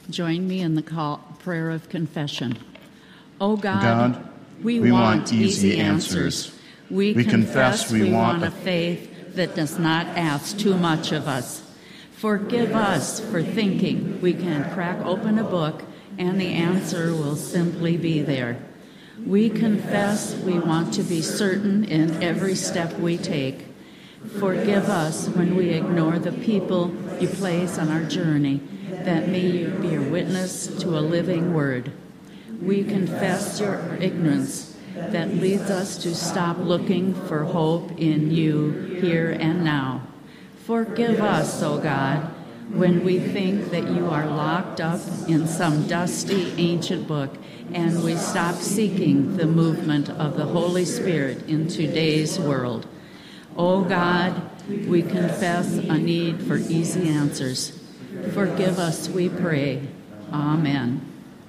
Join me in the prayer of confession. O God, we want easy answers. We confess we want a faith that does not ask too much of us. Forgive us for thinking we can crack open a book and the answer will simply be there. We confess we want to be certain in every step we take. Forgive us when we ignore the people you place on our journey, that may you be a witness to a living word. We confess your ignorance that leads us to stop looking for hope in you here and now. Forgive us, O God, when we think that you are locked up in some dusty ancient book and we stop seeking the movement of the Holy Spirit in today's world. O God, we confess a need for easy answers. Forgive us, we pray. Amen.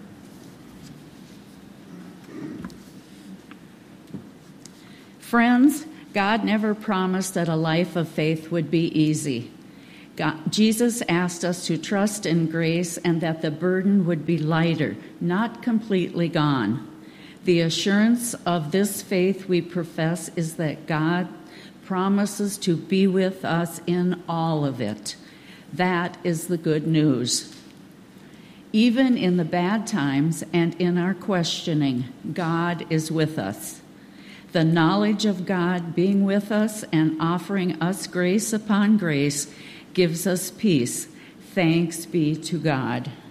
Friends, God never promised that a life of faith would be easy. Jesus asked us to trust in grace and that the burden would be lighter, not completely gone. The assurance of this faith we profess is that God promises to be with us in all of it. That is the good news. Even in the bad times and in our questioning, God is with us. The knowledge of God being with us and offering us grace upon grace gives us peace. Thanks be to God.